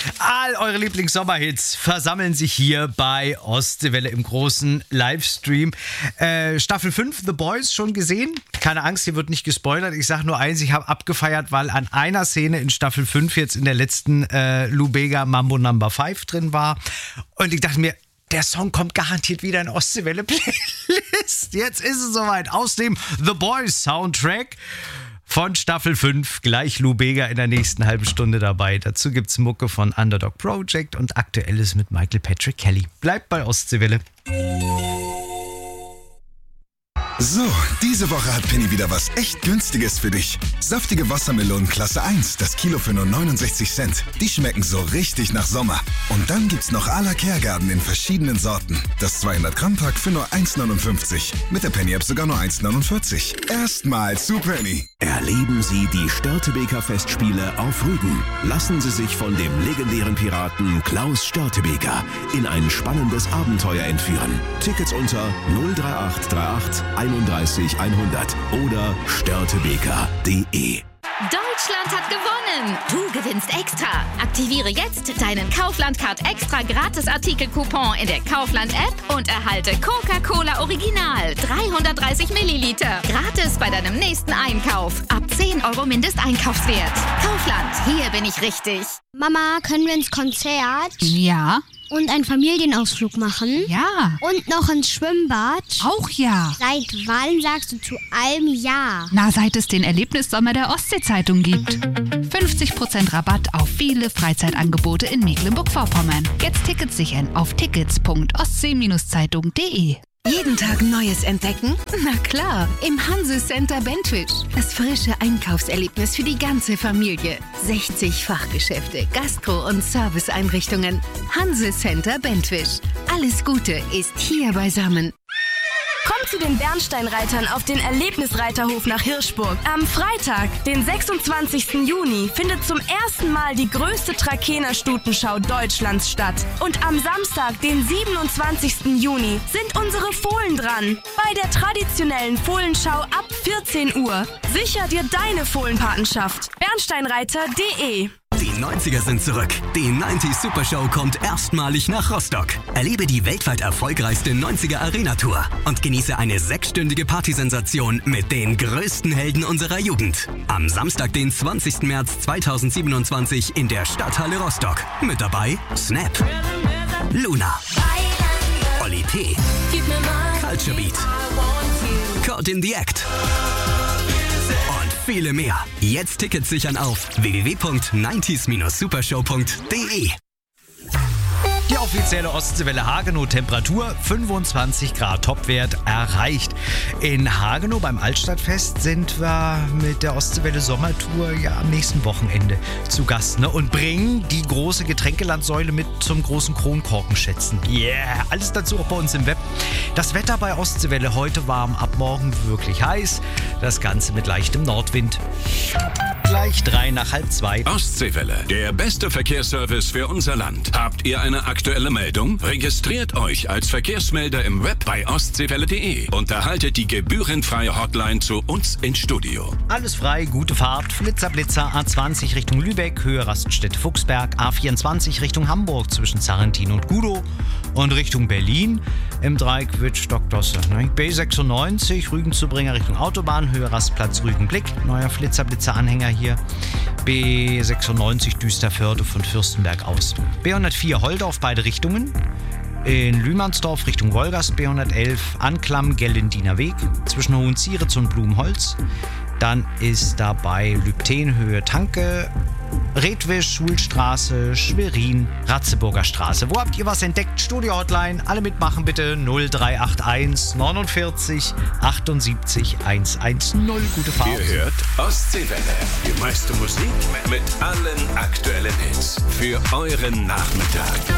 All eure Lieblings-Sommerhits versammeln sich hier bei Ostseewelle im großen Livestream. Staffel 5, The Boys, schon gesehen? Keine Angst, hier wird nicht gespoilert. Ich sage nur eins, ich habe abgefeiert, weil an einer Szene in Staffel 5 jetzt in der letzten Lou Bega Mambo No. 5 drin war. Und ich dachte mir, der Song kommt garantiert wieder in Ostseewelle-Playlist. Jetzt ist es soweit. Aus dem The Boys Soundtrack von Staffel 5. Gleich Lou Bega in der nächsten halben Stunde dabei. Dazu gibt's Mucke von Underdog Project und Aktuelles mit Michael Patrick Kelly. Bleibt bei Ostseewelle. So, diese Woche hat Penny wieder was echt Günstiges für dich. Saftige Wassermelonen Klasse 1, das Kilo für nur 69 Cent. Die schmecken so richtig nach Sommer. Und dann gibt's noch à la Kergarten in verschiedenen Sorten. Das 200-Gramm-Pack für nur 1,59. Mit der Penny-App sogar nur 1,49. Erstmals zu Penny. Erleben Sie die Störtebeker Festspiele auf Rügen. Lassen Sie sich von dem legendären Piraten Klaus Störtebeker in ein spannendes Abenteuer entführen. Tickets unter 03838 31 100 oder störtebeker.de. Deutschland hat gewonnen! Du gewinnst extra! Aktiviere jetzt deinen Kaufland-Card extra Gratis-Artikel-Coupon in der Kaufland-App und erhalte Coca-Cola Original 330 Milliliter. Gratis bei deinem nächsten Einkauf. Ab 10 € Mindesteinkaufswert. Kaufland, hier bin ich richtig. Mama, können wir ins Konzert? Ja. Und einen Familienausflug machen? Ja. Und noch ins Schwimmbad? Auch ja. Seit wann sagst du zu allem Ja? Na, seit es den Erlebnissommer der Ostsee-Zeitung gibt. 50% Rabatt auf viele Freizeitangebote in Mecklenburg-Vorpommern. Jetzt Tickets sichern auf tickets.ostsee-zeitung.de. Jeden Tag Neues entdecken? Na klar, im Hanse Center Bentwisch. Das frische Einkaufserlebnis für die ganze Familie. 60 Fachgeschäfte, Gastro- und Serviceeinrichtungen. Hanse Center Bentwisch. Alles Gute ist hier beisammen. Komm zu den Bernsteinreitern auf den Erlebnisreiterhof nach Hirschburg. Am Freitag, den 26. Juni, findet zum ersten Mal die größte Trakehner-Stutenschau Deutschlands statt. Und am Samstag, den 27. Juni, sind unsere Fohlen dran. Bei der traditionellen Fohlenschau ab 14 Uhr. Sicher dir deine Fohlenpatenschaft. Bernsteinreiter.de. Die 90er sind zurück. Die 90s Super Show kommt erstmalig nach Rostock. Erlebe die weltweit erfolgreichste 90er Arena Tour und genieße eine 6-stündige Partysensation mit den größten Helden unserer Jugend. Am Samstag, den 20. März 2027 in der Stadthalle Rostock. Mit dabei Snap, Luna, Oli P, Culture Beat, Caught in the Act und viele mehr. Jetzt Tickets sichern auf www.90s-supershow.de. Die offizielle Ostseewelle Hagenow, Temperatur 25 Grad, Topwert erreicht. In Hagenow beim Altstadtfest sind wir mit der Ostseewelle Sommertour ja am nächsten Wochenende zu Gast, ne? Und bringen die große Getränkelandsäule mit zum großen Kronkorkenschätzen. Yeah, alles dazu auch bei uns im Web. Das Wetter bei Ostseewelle heute warm, ab morgen wirklich heiß. Das Ganze mit leichtem Nordwind. Gleich 1:03. Ostseewelle, der beste Verkehrsservice für unser Land. Habt ihr eine aktuelle Meldung? Registriert euch als Verkehrsmelder im Web bei ostseewelle.de und erhaltet die gebührenfreie Hotline zu uns ins Studio. Alles frei, gute Fahrt. Flitzer, A20 Richtung Lübeck, Höhe Raststätte Fuchsberg, A24 Richtung Hamburg zwischen Sarrentin und Gudow und Richtung Berlin im Dreieck Wittstock-Dosse. B96 Rügen-Zubringer Richtung Autobahn, Höhe Rastplatz Rügen-Blick, neuer Flitzer-Anhänger hier. B96 Düsterförde von Fürstenberg aus. B104 Holdorf, beide Richtungen. In Lühmannsdorf Richtung Wolgast, B111 Anklam, Gellendiner Weg zwischen Hohenzieretz und Blumenholz. Dann ist dabei Lübten, Höhe Tanke, Redwisch, Schulstraße, Schwerin, Ratzeburger Straße. Wo habt ihr was entdeckt? Studio-Hotline, alle mitmachen bitte. 0381 49 78 110. Gute Fahrt. Ihr hört Ostseewelle, die meiste Musik mit allen aktuellen Hits für euren Nachmittag.